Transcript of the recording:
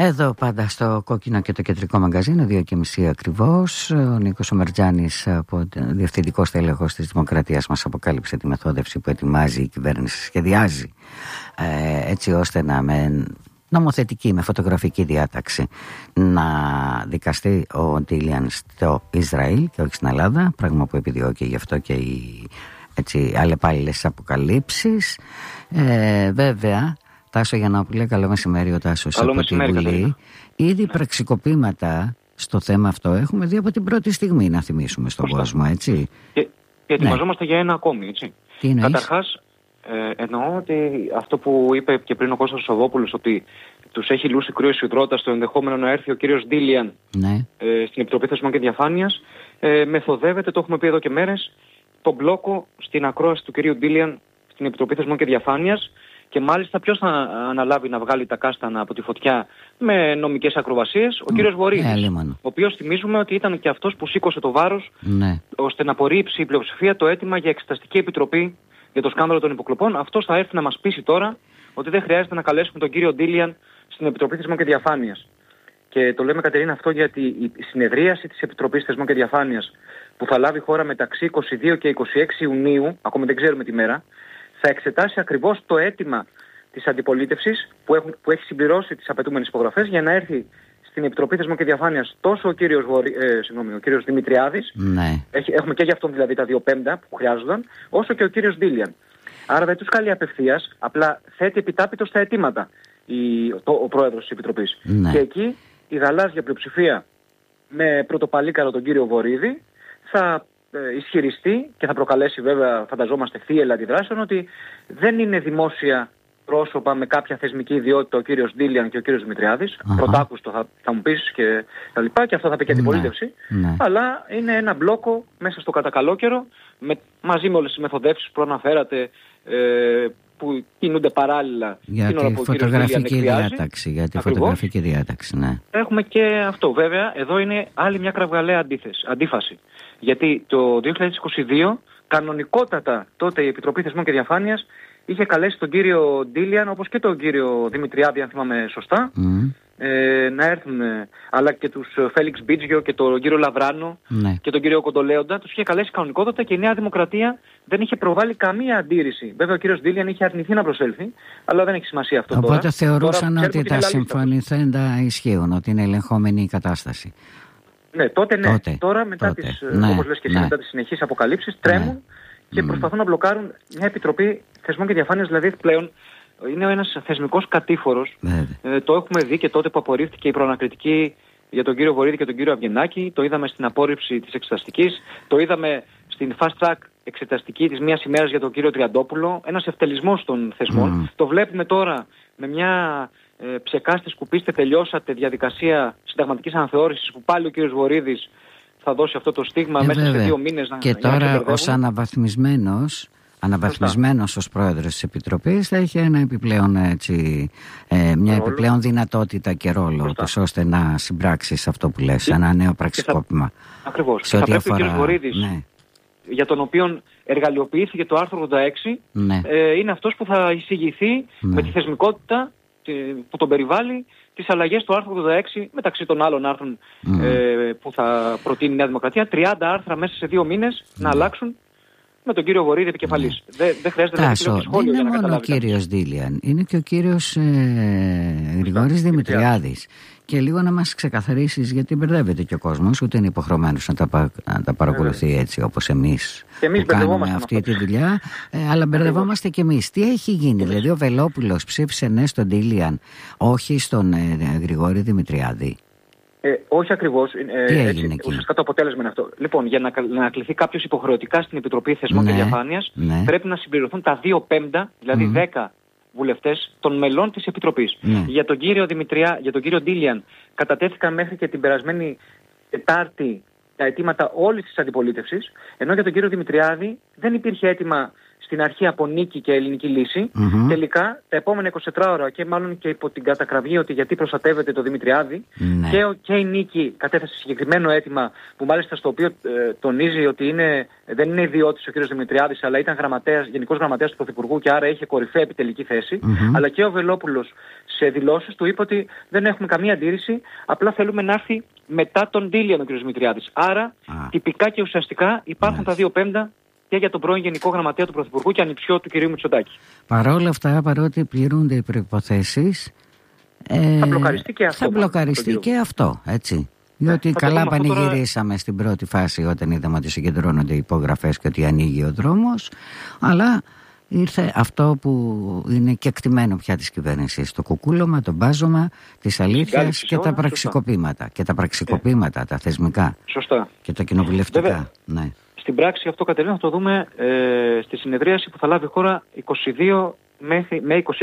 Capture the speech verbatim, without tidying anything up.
Εδώ πάντα στο Κόκκινο και το Κεντρικό Μαγκαζίνο, δύο και μισή ακριβώς. Ο Νίκος Ομερτζάνης, από διευθυντικός τέλεχος της Δημοκρατίας, μας αποκάλυψε τη μεθόδευση που ετοιμάζει η κυβέρνηση, σχεδιάζει ε, έτσι ώστε να με νομοθετική, με φωτογραφική διάταξη να δικαστεί ο Ντίλιαν στο Ισραήλ και όχι στην Ελλάδα, πράγμα που επιδιώκει γι' αυτό και οι έτσι, αλλεπάλληλες αποκαλύψεις. Ε, βέβαια, Τάσο Γιαννόπουλε, καλό μεσημέρι, ο Τάσος από τη Βουλή. Ήδη πραξικοπήματα στο θέμα αυτό έχουμε δει από την πρώτη στιγμή, να θυμίσουμε στον Φωστά. κόσμο, έτσι. Και, και ετοιμαζόμαστε ναι. για ένα ακόμη, έτσι. Τι εννοείς? Καταρχάς, ε, εννοώ ότι αυτό που είπε και πριν ο Κώστας Σοδόπουλος, ότι τους έχει λούσει κρύο υδρότα στο ενδεχόμενο να έρθει ο κύριος Ντίλιαν ναι. ε, στην Επιτροπή Θεσμών και Διαφάνειας, ε, μεθοδεύεται, το έχουμε πει εδώ και μέρες, τον μπλόκο στην ακρόαση του κυρίου Ντίλιαν στην Επιτροπή Θεσμών και Διαφάνειας. Και μάλιστα ποιος θα αναλάβει να βγάλει τα κάστανα από τη φωτιά με νομικές ακροβασίες? Ο mm. κύριος Βορίδης, yeah, ο οποίος θυμίζουμε ότι ήταν και αυτός που σήκωσε το βάρος ναι. ώστε να απορρίψει η πλειοψηφία το αίτημα για εξεταστική επιτροπή για το σκάνδαλο των υποκλοπών. Αυτός θα έρθει να μας πείσει τώρα ότι δεν χρειάζεται να καλέσουμε τον κύριο Ντίλιαν στην Επιτροπή Θεσμών και Διαφάνειας. Και το λέμε, Κατερίνα, αυτό γιατί η συνεδρίαση της Επιτροπής Θεσμών και Διαφάνειας που θα λάβει χώρα μεταξύ είκοσι δύο και είκοσι έξι Ιουνίου, ακόμα δεν ξέρουμε τη μέρα, θα εξετάσει ακριβώς το αίτημα της αντιπολίτευσης που, έχουν, που έχει συμπληρώσει τις απαιτούμενες υπογραφές για να έρθει στην Επιτροπή Θεσμών και Διαφάνειας τόσο ο κύριος, Βορι, ε, συγγνώμη, ο κύριος Δημητριάδης, ναι. έχει, έχουμε και για αυτόν δηλαδή τα δύο πέμπτα που χρειάζονταν, όσο και ο κύριος Ντίλιαν. Άρα δεν τους καλεί απευθείας, απλά θέτει επιτάπητο στα αιτήματα η, το, ο πρόεδρος της Επιτροπής. Ναι. Και εκεί η γαλάζια πλειοψηφία με πρωτοπαλίκαρο τον κύριο Βορίδη θα ισχυριστεί και θα προκαλέσει, βέβαια φανταζόμαστε, θύελλα αντιδράσεων, ότι δεν είναι δημόσια πρόσωπα με κάποια θεσμική ιδιότητα ο κύριος Ντίλιαν και ο κύριος Δημητριάδης, uh-huh. πρωτάκουστο θα, θα μου πεις και τα λοιπά, και αυτό θα πει και αντιπολίτευση, ναι. αλλά είναι ένα μπλόκο μέσα στο κατακαλόκαιρο με, μαζί με όλες τις μεθοδεύσεις που αναφέρατε, ε, που κινούνται παράλληλα για την ώρα που ο κύριος Ντίλιαν διάταξη, για τη Ακριβώς. φωτογραφική διάταξη, ναι. Έχουμε και αυτό, βέβαια, εδώ είναι άλλη μια κραυγαλαία αντίφαση. Γιατί το δύο χιλιάδες είκοσι δύο, κανονικότατα, τότε η Επιτροπή Θεσμών και Διαφάνειας είχε καλέσει τον κύριο Ντίλιαν, όπως και τον κύριο Δημητριάδη, αν θυμάμαι σωστά, mm. ε, να έρθουν, αλλά και τους Φέλιξ Μπίτζιο και τον κύριο Λαβράνο ναι. και τον κύριο Κοντολέοντα, τους είχε καλέσει κανονικότατα και η Νέα Δημοκρατία δεν είχε προβάλει καμία αντίρρηση. Βέβαια ο κύριος Ντίλιαν είχε αρνηθεί να προσέλθει, αλλά δεν έχει σημασία αυτό. Οπότε τώρα. θεωρούσαν τώρα, ότι τα συμφωνηθέντα ισχύουν, ότι είναι ελεγχόμενη η κατάσταση. Ναι, τότε ναι. Τότε, Τώρα μετά τότε. τις, ναι, όπως λες και εσύ, ναι. μετά τις συνεχείς αποκαλύψεις, τρέμουν ναι. και προσπαθούν να μπλοκάρουν μια Επιτροπή Θεσμών και Διαφάνειας, δηλαδή πλέον είναι ένας θεσμικός κατήφορος. Ε, το έχουμε δει και τότε που απορρίφθηκε η προανακριτική για τον κύριο Βορίδη και τον κύριο Αυγενάκη, το είδαμε στην απόρριψη της εξεταστικής, το είδαμε στην fast track εξεταστική της μίας ημέρας για τον κύριο Τριαντόπουλο, ένας ευτελισμός των θεσμών. Mm. Το βλέπουμε τώρα με μια ε, ψεκάστε, σκουπίστε, τελειώσατε διαδικασία συνταγματικής αναθεώρησης που πάλι ο κύριος Βορίδης θα δώσει αυτό το στίγμα ε, μέσα βέβαια. σε δύο μήνες να και να τώρα ως αναβαθμισμένος αναβαθμισμένος ως πρόεδρος της Επιτροπής θα έχει ένα επιπλέον, έτσι, ε, μια ρόλο. επιπλέον δυνατότητα και ρόλο τους, ώστε να συμπράξεις αυτό που λες, και, ένα νέο πραξικόπημα. Θα, ακριβώς. Σε και ό,τι θα πρέπει αφορά... ο κύριος Βορίδης, ναι. για τον οποίο εργαλειοποιήθηκε το άρθρο ογδόντα έξι, ναι. ε, είναι αυτός που θα εισηγηθεί ναι. με τη θεσμικότητα που τον περιβάλλει τις αλλαγές του άρθρου ογδόντα έξι, μεταξύ των άλλων άρθρων mm. ε, που θα προτείνει η Νέα Δημοκρατία, τριάντα άρθρα μέσα σε δύο μήνες mm. να αλλάξουν, με τον κύριο Βορίδη επικεφαλής. Mm. Δεν, δεν χρειάζεται Τάσο, να πει σχόλιο για να καταλάβει. Δεν είναι μόνο ο κύριος Ντίλιαν, είναι και ο κύριος ε, Γρηγόρης Δημητριάδης. Και λίγο να μας ξεκαθαρίσεις, γιατί μπερδεύεται και ο κόσμος, ούτε είναι υποχρεωμένος να τα, να τα παρακολουθεί έτσι όπως εμείς, εμείς που κάνουμε αυτή τη δουλειά, ε, αλλά μπερδευόμαστε και εμείς. Τι έχει γίνει, δηλαδή ο Βελόπουλος ψήφισε ναι στον Ντίλιαν, όχι στον ε, Γρηγόρη Δημητριάδη? Ε, όχι ακριβώς. Τι ε, έγινε έτσι, εκεί? Ουσιαστικά το αποτέλεσμα είναι αυτό. Λοιπόν, για να, να κληθεί κάποιος υποχρεωτικά στην Επιτροπή Θεσμών ναι, και Διαφάνειας, ναι. πρέπει να συμπληρωθούν τα δύο πέμπτα, δηλαδή mm. δέκα βουλευτές των μελών της Επιτροπής. Ναι. Για τον κύριο Δημητριά, για τον κύριο Ντίλιαν, κατατέθηκαν μέχρι και την περασμένη Τετάρτη τα αιτήματα όλης της αντιπολίτευσης, ενώ για τον κύριο Δημητριάδη δεν υπήρχε αίτημα στην αρχή από νίκη και ελληνική λύση. Mm-hmm. Τελικά τα επόμενα εικοσιτέσσερις ώρα και μάλλον και υπό την κατακραυγή ότι γιατί προστατεύεται το Δημητριάδη mm-hmm. και, και η νίκη κατέθεσε συγκεκριμένο αίτημα που μάλιστα στο οποίο ε, τονίζει ότι είναι, δεν είναι ιδιώτης ο κ. Δημητριάδης, αλλά ήταν γραμματέας, γενικός γραμματέας του Πρωθυπουργού και άρα είχε κορυφαία επιτελική θέση. Mm-hmm. Αλλά και ο Βελόπουλος σε δηλώσεις του είπε ότι δεν έχουμε καμία αντίρρηση, απλά θέλουμε να έρθει μετά τον Ντίλιαν ο κ. Δημητριάδης. Άρα ah. τυπικά και ουσιαστικά υπάρχουν yes. τα δύο πέμπτα και για τον πρώην Γενικό Γραμματέα του Πρωθυπουργού και ανιψιό του κ. Μητσοτάκη. Παρόλα αυτά, παρότι πληρούνται οι προϋποθέσεις, ε, θα μπλοκαριστεί και αυτό. Θα μπλοκαριστεί και αυτό, έτσι. Διότι ναι, καλά πανηγυρίσαμε τώρα... στην πρώτη φάση όταν είδαμε ότι συγκεντρώνονται οι υπογραφές και ότι ανοίγει ο δρόμος, αλλά ήρθε αυτό που είναι κεκτημένο πια της κυβέρνησης, το κουκούλωμα, το μπάζωμα της αλήθειας και τα πραξικοπήματα. Και τα πραξικοπήματα, yeah. τα θεσμικά. Σωστά. Και τα κοινοβουλευτικά. Ναι. Στην πράξη αυτό, Κατερίνα, θα το δούμε ε, στη συνεδρίαση που θα λάβει η χώρα είκοσι δύο με είκοσι